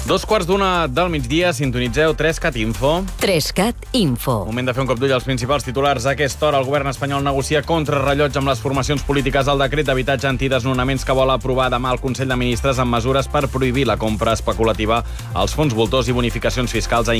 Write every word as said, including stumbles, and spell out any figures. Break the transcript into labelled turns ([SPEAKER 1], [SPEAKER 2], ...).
[SPEAKER 1] Dos quarts d'una del migdia, sintonitzeu tres cat Info.
[SPEAKER 2] tres cat Info.
[SPEAKER 1] Moment de fer un cop d'ull als principals titulars. A aquesta hora el govern espanyol negocia contrarrellotge amb les formacions polítiques el decret d'habitatge antidesnonaments que vol aprovar demà el Consell de Ministres amb mesures per prohibir la compra especulativa, els fons voltors i bonificacions fiscals a